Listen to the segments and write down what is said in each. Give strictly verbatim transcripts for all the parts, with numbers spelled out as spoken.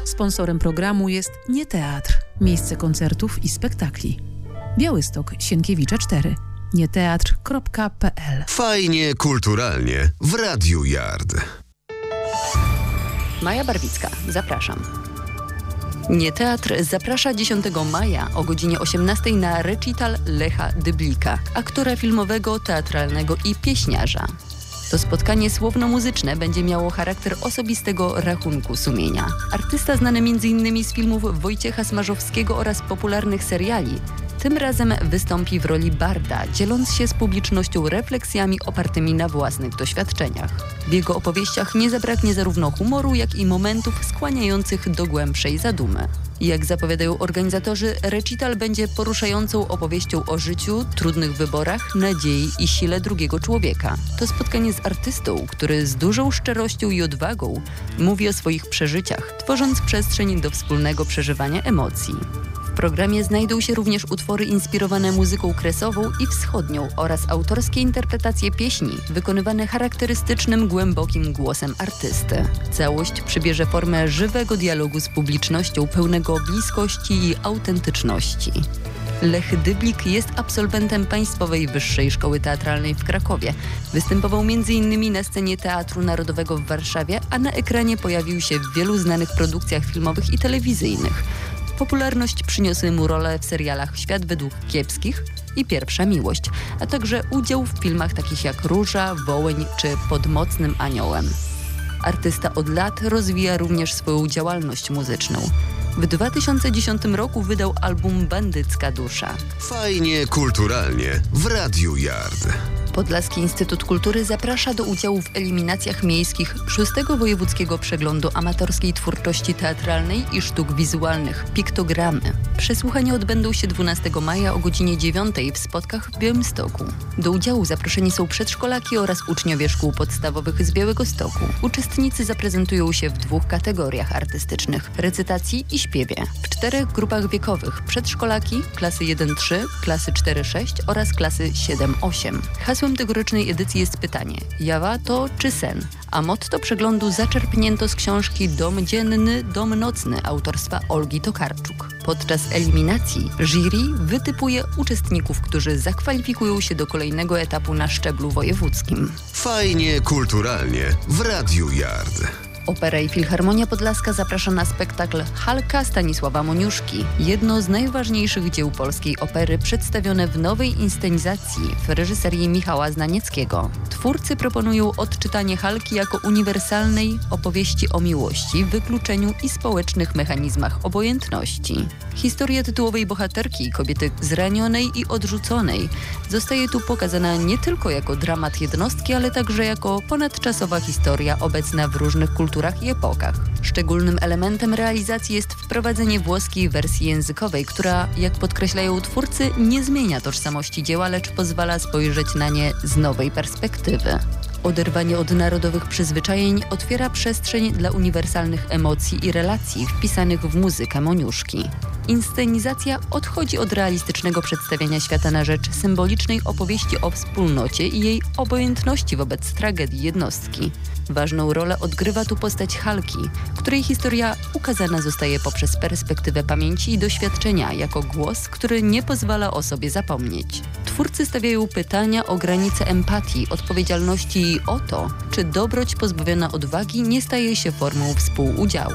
Sponsorem programu jest Nie Teatr, miejsce koncertów i spektakli. Białystok, Sienkiewicza cztery. nieteatr kropka p l. Fajnie kulturalnie w Radiu Yard. Maja Barwicka, zapraszam. Nie Teatr zaprasza dziesiątego maja o godzinie osiemnastej na recital Lecha Dyblika, aktora filmowego, teatralnego i pieśniarza. To spotkanie słowno-muzyczne będzie miało charakter osobistego rachunku sumienia. Artysta znany między innymi z filmów Wojciecha Smarzowskiego oraz popularnych seriali, tym razem wystąpi w roli barda, dzieląc się z publicznością refleksjami opartymi na własnych doświadczeniach. W jego opowieściach nie zabraknie zarówno humoru, jak i momentów skłaniających do głębszej zadumy. Jak zapowiadają organizatorzy, recital będzie poruszającą opowieścią o życiu, trudnych wyborach, nadziei i sile drugiego człowieka. To spotkanie z artystą, który z dużą szczerością i odwagą mówi o swoich przeżyciach, tworząc przestrzeń do wspólnego przeżywania emocji. W programie znajdą się również utwory inspirowane muzyką kresową i wschodnią oraz autorskie interpretacje pieśni wykonywane charakterystycznym, głębokim głosem artysty. Całość przybierze formę żywego dialogu z publicznością pełnego bliskości i autentyczności. Lech Dyblik jest absolwentem Państwowej Wyższej Szkoły Teatralnej w Krakowie. Występował między innymi na scenie Teatru Narodowego w Warszawie, a na ekranie pojawił się w wielu znanych produkcjach filmowych i telewizyjnych. Popularność przyniosły mu role w serialach Świat według kiepskich i Pierwsza miłość, a także udział w filmach takich jak Róża, Wołyń czy Pod mocnym aniołem. Artysta od lat rozwija również swoją działalność muzyczną. W dwa tysiące dziesiątym roku wydał album Bandycka dusza. Fajnie kulturalnie w Radiu Yard. Podlaski Instytut Kultury zaprasza do udziału w eliminacjach miejskich szóstego Wojewódzkiego Przeglądu Amatorskiej Twórczości Teatralnej i Sztuk Wizualnych Piktogramy. Przesłuchania odbędą się dwunastego maja o godzinie dziewiątej w Spotkach w Białymstoku. Do udziału zaproszeni są przedszkolaki oraz uczniowie szkół podstawowych z Białegostoku. Uczestnicy zaprezentują się w dwóch kategoriach artystycznych: recytacji i śpiewie. W czterech grupach wiekowych: przedszkolaki, klasy jeden trzy, klasy cztery sześć oraz klasy siedem osiem. Hasłem tegorocznej edycji jest pytanie: jawa to czy sen? A motto przeglądu zaczerpnięto z książki Dom dzienny, dom nocny autorstwa Olgi Tokarczuk. Podczas eliminacji jury wytypuje uczestników, którzy zakwalifikują się do kolejnego etapu na szczeblu wojewódzkim. Fajnie kulturalnie w Radiu Yard. Opera i Filharmonia Podlaska zaprasza na spektakl Halka Stanisława Moniuszki, jedno z najważniejszych dzieł polskiej opery przedstawione w nowej inscenizacji w reżyserii Michała Znanieckiego. Twórcy proponują odczytanie Halki jako uniwersalnej opowieści o miłości, wykluczeniu i społecznych mechanizmach obojętności. Historia tytułowej bohaterki, kobiety zranionej i odrzuconej, zostaje tu pokazana nie tylko jako dramat jednostki, ale także jako ponadczasowa historia obecna w różnych kulturach i epokach. Szczególnym elementem realizacji jest wprowadzenie włoskiej wersji językowej, która, jak podkreślają twórcy, nie zmienia tożsamości dzieła, lecz pozwala spojrzeć na nie z nowej perspektywy. Oderwanie od narodowych przyzwyczajeń otwiera przestrzeń dla uniwersalnych emocji i relacji wpisanych w muzykę Moniuszki. Inscenizacja odchodzi od realistycznego przedstawiania świata na rzecz symbolicznej opowieści o wspólnocie i jej obojętności wobec tragedii jednostki. Ważną rolę odgrywa tu postać Halki, której historia ukazana zostaje poprzez perspektywę pamięci i doświadczenia jako głos, który nie pozwala o sobie zapomnieć. Twórcy stawiają pytania o granice empatii, odpowiedzialności i o to, czy dobroć pozbawiona odwagi nie staje się formą współudziału.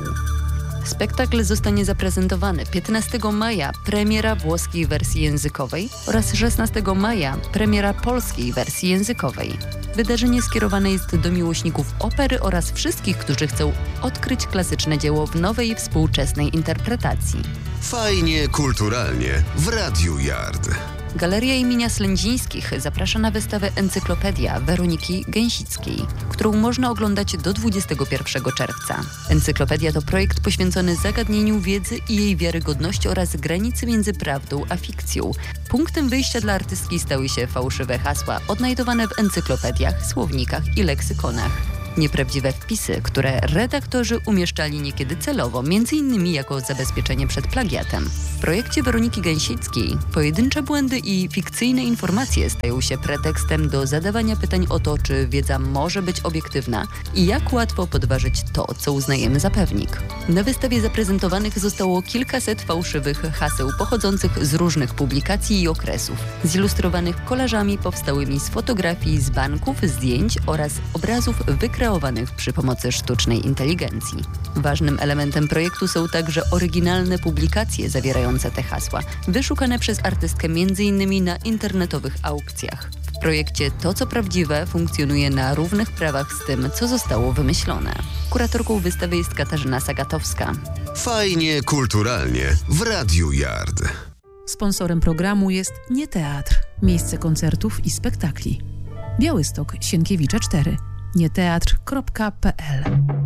Spektakl zostanie zaprezentowany piętnastego maja, premiera włoskiej wersji językowej oraz szesnastego maja, premiera polskiej wersji językowej. Wydarzenie skierowane jest do miłośników opery oraz wszystkich, którzy chcą odkryć klasyczne dzieło w nowej, współczesnej interpretacji. Fajnie kulturalnie w Radiu Yard. Galeria imienia Slędzińskich zaprasza na wystawę Encyklopedia Weroniki Gęsickiej, którą można oglądać do dwudziestego pierwszego czerwca. Encyklopedia to projekt poświęcony zagadnieniu wiedzy i jej wiarygodności oraz granicy między prawdą a fikcją. Punktem wyjścia dla artystki stały się fałszywe hasła odnajdowane w encyklopediach, słownikach i leksykonach. Nieprawdziwe wpisy, które redaktorzy umieszczali niekiedy celowo, między innymi jako zabezpieczenie przed plagiatem. W projekcie Weroniki Gęsickiej pojedyncze błędy i fikcyjne informacje stają się pretekstem do zadawania pytań o to, czy wiedza może być obiektywna i jak łatwo podważyć to, co uznajemy za pewnik. Na wystawie zaprezentowanych zostało kilkaset fałszywych haseł pochodzących z różnych publikacji i okresów, zilustrowanych kolażami powstałymi z fotografii z banków, zdjęć oraz obrazów wykreowanych przy pomocy sztucznej inteligencji. Ważnym elementem projektu są także oryginalne publikacje zawierające te hasła, wyszukane przez artystkę między innymi na internetowych aukcjach. W projekcie To, co prawdziwe funkcjonuje na równych prawach z tym, co zostało wymyślone. Kuratorką wystawy jest Katarzyna Sagatowska. Fajnie kulturalnie w Radiu Yard. Sponsorem programu jest Nie Teatr, miejsce koncertów i spektakli. Białystok, Sienkiewicza cztery. nieteatr kropka p l